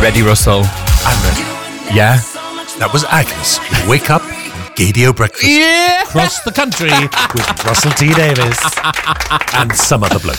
ready, Russell? I'm ready. Yeah? That was Agnes. Wake up Gaydio Breakfast. Yeah! Across the country with Russell T Davies and some other bloke.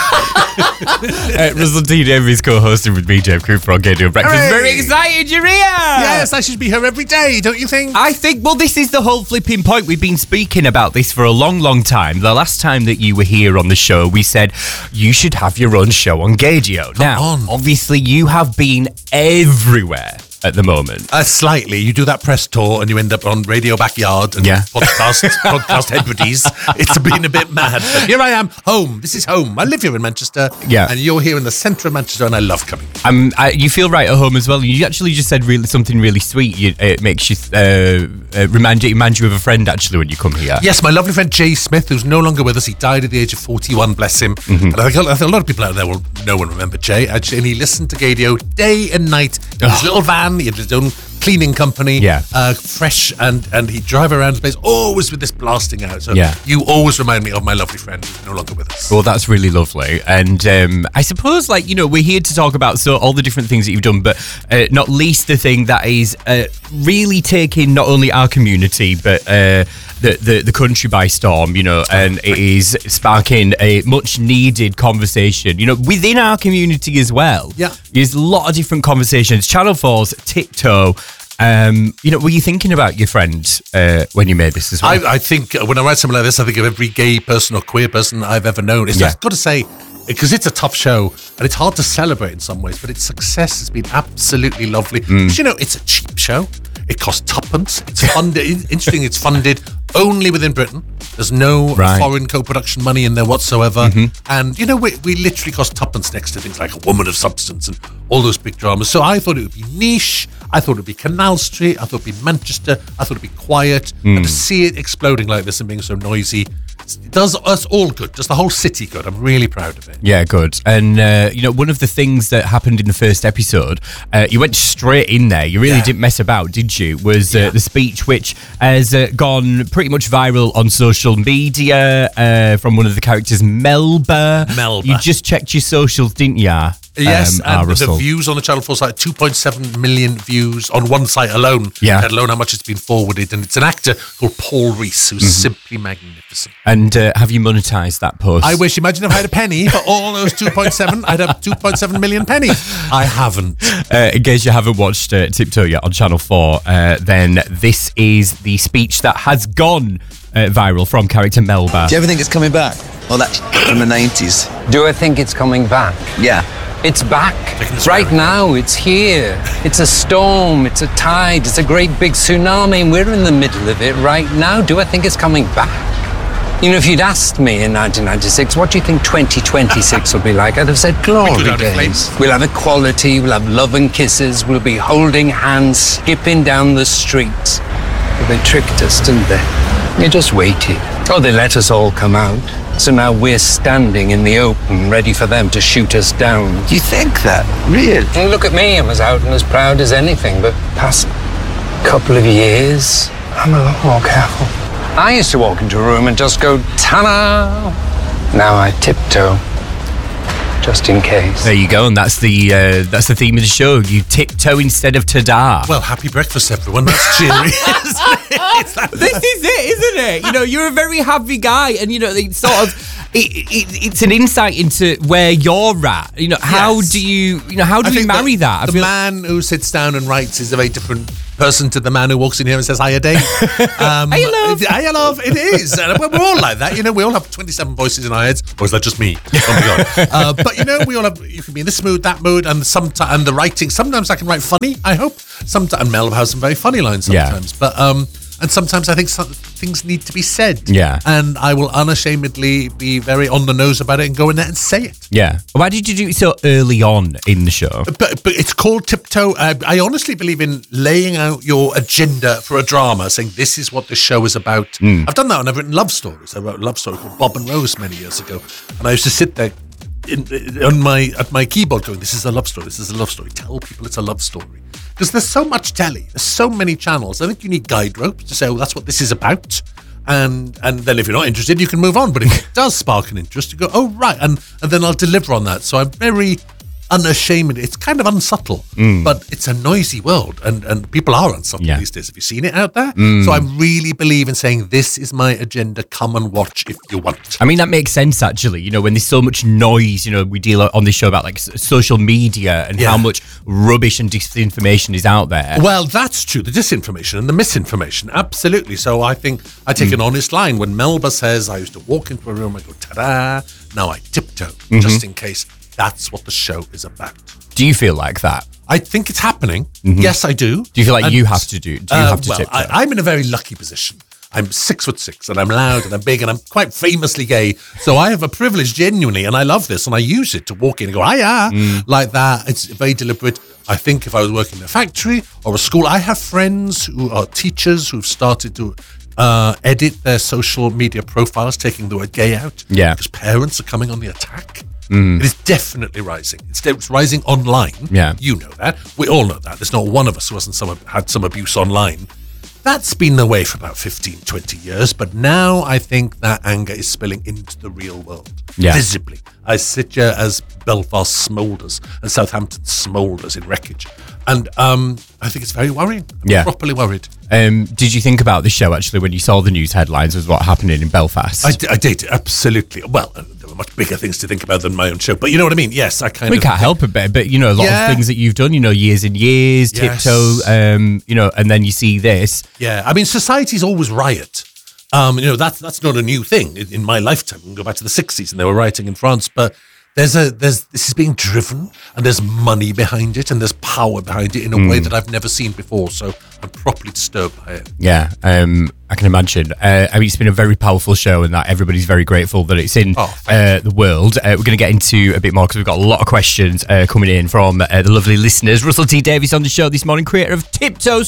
Russell T Davies co-hosting with me, Dave Cooper, on Gaydio Breakfast. Hooray! Very excited you're here! Yes, I should be here every day, don't you think? I think, well, this is the whole flipping point. We've been speaking about this for a long, long time. The last time that you were here on the show, we said you should have your own show on Gaydio. Now, obviously, you have been everywhere at the moment. Slightly. You do that press tour and you end up on Radio Backyard and podcast Headwardies. It's been a bit mad. But here I am, home. This is home. I live here in Manchester. Yeah. And you're here in the centre of Manchester and I love coming. You feel right at home as well. You actually just said something really sweet. It makes you remind you of a friend, actually, when you come here. Yes, my lovely friend Jay Smith, who's no longer with us. He died at the age of 41, bless him. Mm-hmm. And I think a lot of people out there will know and remember Jay. Actually, and he listened to Gaydio day and night in his little van. He had his own cleaning company, fresh, and he'd drive around his place, always with this blasting out. So you always remind me of my lovely friend who's no longer with us. Well, that's really lovely. And I suppose, we're here to talk about all the different things that you've done, but not least the thing that is really taking not only our community, but the country by storm, and it is sparking a much needed conversation, within our community as well. Yeah. There's a lot of different conversations. Channel 4's Tiptoe. Were you thinking about your friend when you made this as well? I think when I write something like this, I think of every gay person or queer person I've ever known. I've got to say, because it's a tough show and it's hard to celebrate in some ways, but its success has been absolutely lovely. Because, it's a cheap show. It costs tuppence. It's funded. Interesting, it's funded only within Britain. There's no foreign co-production money in there whatsoever. And, we literally cost tuppence next to things like A Woman of Substance and all those big dramas. So I thought it would be niche. I thought it would be Canal Street. I thought it would be Manchester. I thought it would be quiet. And to see it exploding like this and being so noisy, it does us all good. Just the whole city good. I'm really proud of it. Yeah, good. And, one of the things that happened in the first episode, you went straight in there. You really didn't mess about, did you? Was the speech which has gone pretty much viral on social media from one of the characters, Melba. You just checked your socials, didn't you? Yes, and the views on the Channel 4 site, 2.7 million views on one site alone, let alone how much it's been forwarded. And it's an actor called Paul Rees, who's simply magnificent. And have you monetised that post? I wish. Imagine if I had a penny for all those 2.7, I'd have 2.7 million pennies. I haven't. In case you haven't watched Tiptoe yet on Channel 4, then this is the speech that has gone viral from character Melba. Do you ever think it's coming back? Oh, that's from the 90s. Do I think it's coming back? Yeah. It's back. Right now, it's here. It's a storm, it's a tide, it's a great big tsunami, and we're in the middle of it right now. Do I think it's coming back? If you'd asked me in 1996, what do you think 2026 will be like? I'd have said glory days. We'll have equality, we'll have love and kisses, we'll be holding hands, skipping down the streets. But they tricked us, didn't they? They just waited. Oh, they let us all come out. So now we're standing in the open, ready for them to shoot us down. Do you think that? Really? And look at me, I'm as out and as proud as anything, but past couple of years, I'm a lot more careful. I used to walk into a room and just go, ta-da! Now I tiptoe, just in case. There you go, and that's the theme of the show. You tiptoe instead of ta-da. Well, happy breakfast, everyone. That's cheery. This is it, isn't it? You're a very happy guy, and it's sort of it's an insight into where you're at. How do you marry that? The man who sits down and writes is a very different person to the man who walks in here and says, hiya, Dave. Hiya, love. Hiya, love. It is. And we're all like that. We all have 27 voices in our heads. Or is that just me? Oh, my God. But, we all have, you can be in this mood, that mood, and the writing. Sometimes I can write funny, I hope. Sometimes, and Mel has some very funny lines sometimes. Yeah. But, and sometimes I think things need to be said. Yeah. And I will unashamedly be very on the nose about it and go in there and say it. Yeah. Why did you do it so early on in the show? But it's called Tiptoe. I honestly believe in laying out your agenda for a drama, saying this is what the show is about. I've done that when I've written love stories. I wrote a love story called Bob and Rose many years ago. And I used to sit there at my keyboard going, this is a love story, this is a love story. Tell people it's a love story. Because there's so much telly, there's so many channels. I think you need guide ropes to say, oh, that's what this is about. And then if you're not interested, you can move on. But if it does spark an interest, you go, oh, right. And then I'll deliver on that. So I'm very unashamed. It's kind of unsubtle, but it's a noisy world, and people are unsubtle these days. Have you seen it out there? So I really believe in saying, this is my agenda, come and watch if you want. I mean, that makes sense, actually. You know, when there's so much noise, you know, we deal on this show about like social media and how much rubbish and disinformation is out there. Well, that's true. The disinformation and the misinformation, absolutely. So I think I take an honest line when Melba says, I used to walk into a room, I go, ta-da, now I tiptoe, just in case. That's what the show is about. Do you feel like that? I think it's happening. Yes, I do. Do you feel like you have to do? Do you have to tiptoe? I'm in a very lucky position. I'm 6'6", and I'm loud, and I'm big, and I'm quite famously gay. So I have a privilege, genuinely, and I love this, and I use it to walk in and go, hiya, like that. It's very deliberate. I think if I was working in a factory or a school, I have friends who are teachers who've started to edit their social media profiles, taking the word gay out. Yeah. Because parents are coming on the attack. It is definitely rising. It's rising online. Yeah. You know that. We all know that. There's not one of us who hasn't had some abuse online. That's been the way for about 15, 20 years. But now I think that anger is spilling into the real world. Visibly. I sit here as Belfast smoulders and Southampton smoulders in wreckage. And I think it's very worrying. I'm properly worried. Did you think about the show, actually, when you saw the news headlines was what happening in Belfast? I did, absolutely. Well, there were much bigger things to think about than my own show. But you know what I mean? Yes, I kind of... We can't help it, but you know, a lot of things that you've done, you know, years and years, tiptoe, you know, and then you see this. Yeah, I mean, society's always riot. You know, that's not a new thing in my lifetime. We can go back to the 60s and they were rioting in France, but this is being driven, and there's money behind it, and there's power behind it in a way that I've never seen before. So I'm properly disturbed by it. Yeah, I can imagine. I mean, it's been a very powerful show, and that everybody's very grateful that it's in the world. We're going to get into a bit more because we've got a lot of questions coming in from the lovely listeners. Russell T Davies on the show this morning, creator of Tiptoe.